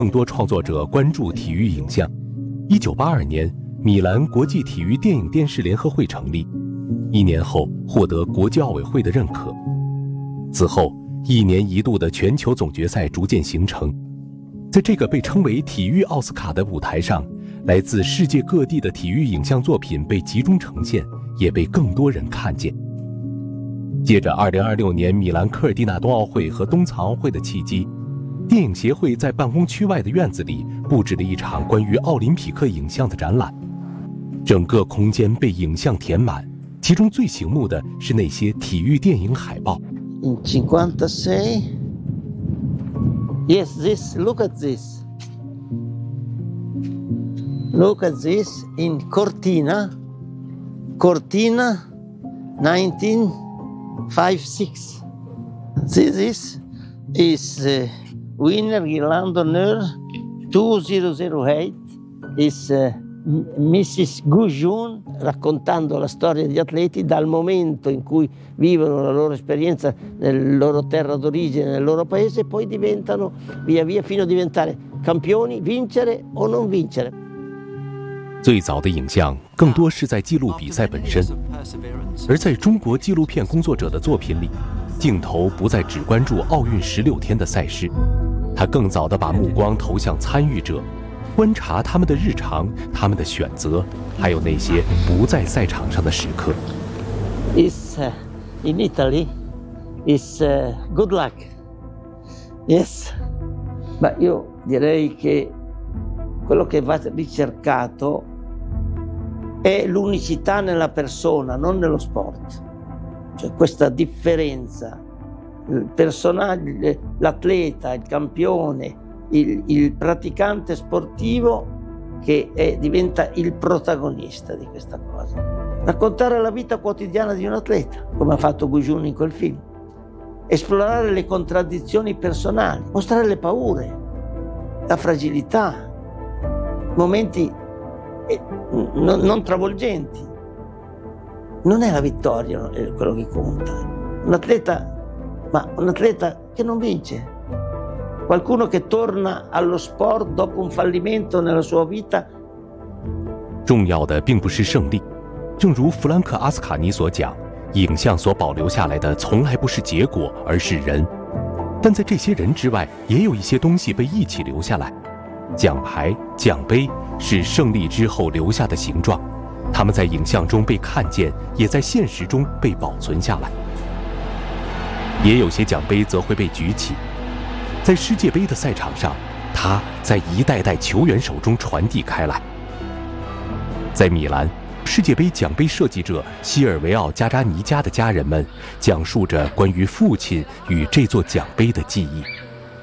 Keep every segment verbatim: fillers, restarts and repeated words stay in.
更多创作者关注体育影像。一九八二年，米兰国际体育电影电视联合会成立，一年后获得国际奥委会的认可。此后，一年一度的全球总决赛逐渐形成。在这个被称为体育奥斯卡的舞台上，来自世界各地的体育影像作品被集中呈现，也被更多人看见。借着二零二六年米兰科尔蒂纳冬奥会和冬残奥会的契机，电影协会在办公区外的院子里布置了一场关于奥林匹克影像的展览。整个空间被影像填满，其中最醒目的是那些体育电影海报。 In fifty-six, yes, this, look at this. Look at this in Cortina, Cortina, nineteen fifty-six. This is, is uh, winner Guirlande d'Honneur two thousand eight is uh, missus Goujon, raccontando la storia degli atleti dal momento in cui vivono la loro esperienza nella loro terra d'origine, nel loro paese, e poi diventano via via fino a diventare campioni, vincere o non vincere. 最早的影像更多是在记录比赛本身，而在中国纪录片工作者的作品里，镜头不再只关注奥运十六天的赛事，他更早地把目光投向参与者，观察他们的日常、他们的选择，还有那些不在赛场上的时刻。 Is uh, in Italy is uh, good luck. Yes, ma io direi che quello che va ricercato è l'unicità nella persona, non nello sport. Cioè questa differenza, il personaggio, l'atleta, il campione, il, il praticante sportivo che è, diventa il protagonista di questa cosa. Raccontare la vita quotidiana di un atleta, come ha fatto Goujon in quel film. Esplorare le contraddizioni personali, mostrare le paure, la fragilità, momenti non, non travolgenti. Non è la vittoria quello che conta. Un atleta, ma un atleta che non vince. Qualcuno che torna allo sport dopo un fallimento nella sua vita. 重要的并不是胜利，正如弗兰克·阿斯卡尼所讲，影像所保留下来的从来不是结果，而是人。但在这些人之外，也有一些东西被一起留下来。奖牌、奖杯是胜利之后留下的形状，它们在影像中被看见，也在现实中被保存下来。也有些奖杯则会被举起，在世界杯的赛场上，它在一代代球员手中传递开来。在米兰，世界杯奖杯设计者西尔维奥·加扎尼加的家人们讲述着关于父亲与这座奖杯的记忆。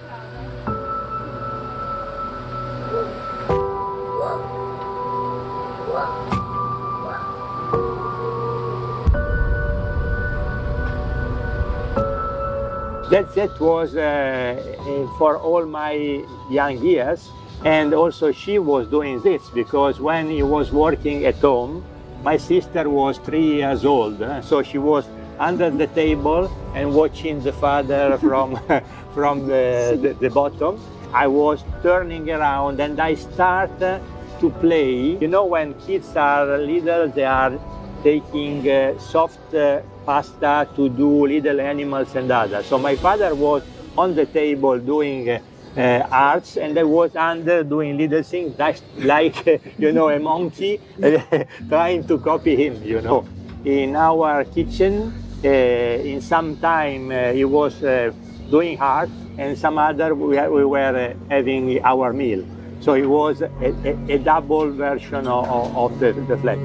That, that was uh, for all my young years, and also she was doing this because when he was working at home, my sister was three years old, so she was under the table and watching the father from, from the, the, the bottom. I was turning around and I start to play. You know, when kids are little, they are taking uh, soft uh, pasta to do little animals and others. So my father was on the table doing uh, uh, arts, and I was under doing little things like, like uh, you know, a monkey trying to copy him, you know. In our kitchen, uh, in some time uh, he was uh, doing art, and some other we, we were uh, having our meal. So it was a, a, a double version of, of the, the flag.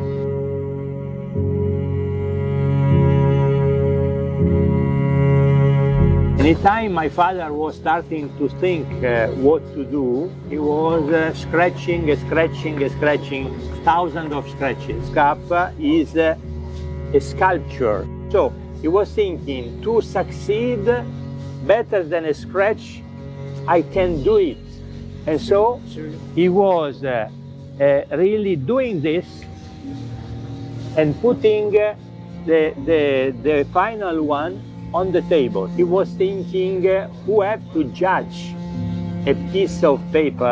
Anytime my father was starting to think uh, what to do, he was uh, scratching, uh, scratching, uh, scratching, thousands of scratches. Scap is uh, a sculpture. So he was thinking, to succeed better than a scratch, I can do it. And so he was uh, uh, really doing this and putting uh, the, the, the final one on the table. He was thinking uh, who have to judge a piece of paper